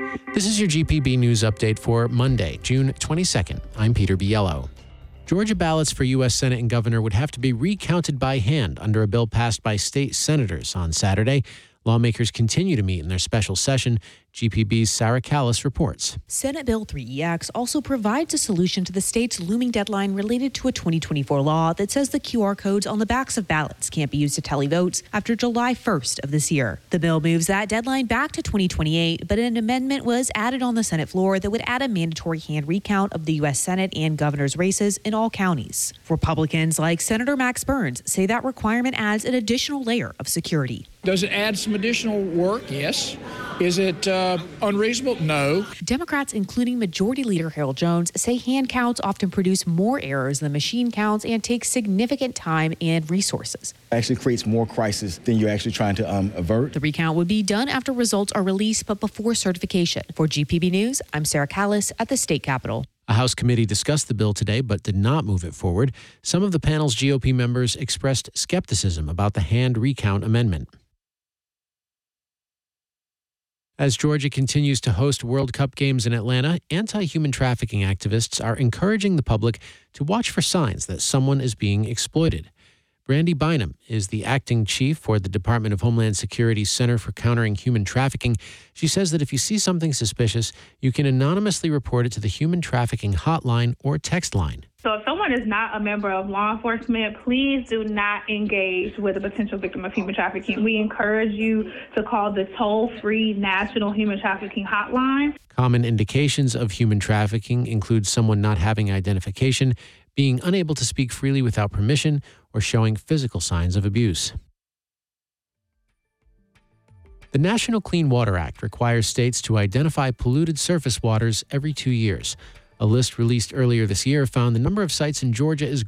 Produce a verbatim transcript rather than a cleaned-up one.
This is your G P B News Update for Monday, June twenty-second. I'm Peter Biello. Georgia ballots for U S Senate and governor would have to be recounted by hand under a bill passed by state senators on Saturday. Lawmakers continue to meet in their special session. G P B's Sarah Callis reports. Senate Bill three E X also provides a solution to the state's looming deadline related to a twenty twenty-four law that says the Q R codes on the backs of ballots can't be used to tally votes after July first of this year. The bill moves that deadline back to twenty twenty-eight, but an amendment was added on the Senate floor that would add a mandatory hand recount of the U S Senate and governor's races in all counties. Republicans like Senator Max Burns say that requirement adds an additional layer of security. Does it add some additional work? Yes. Is it uh, unreasonable? No. Democrats, including Majority Leader Harold Jones, say hand counts often produce more errors than machine counts and take significant time and resources. It actually creates more crisis than you're actually trying to um, avert. The recount would be done after results are released, but before certification. For G P B News, I'm Sarah Callis at the state capitol. A House committee discussed the bill today but did not move it forward. Some of the panel's G O P members expressed skepticism about the hand recount amendment. As Georgia continues to host World Cup games in Atlanta, anti-human trafficking activists are encouraging the public to watch for signs that someone is being exploited. Brandy Bynum is the acting chief for the Department of Homeland Security's Center for Countering Human Trafficking. She says that if you see something suspicious, you can anonymously report it to the Human Trafficking Hotline or text line. So if someone is not a member of law enforcement, please do not engage with a potential victim of human trafficking. We encourage you to call the toll-free National Human Trafficking Hotline. Common indications of human trafficking include someone not having identification, being unable to speak freely without permission, or showing physical signs of abuse. The National Clean Water Act requires states to identify polluted surface waters every two years. A list released earlier this year found the number of sites in Georgia is